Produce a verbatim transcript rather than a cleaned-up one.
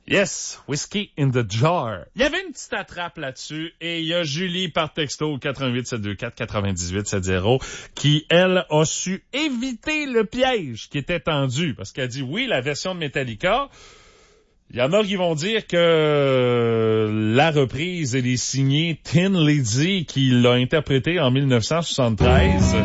Yes, Whiskey in the Jar. Il y avait une petite attrape là-dessus et il y a Julie par texto quatre un huit sept deux quatre neuf huit sept zéro qui, elle, a su éviter le piège qui était tendu parce qu'elle dit oui, la version de Metallica, il y en a qui vont dire que la reprise, elle est signée Tin Lizzy qui l'a interprétée en mille neuf cent soixante-treize.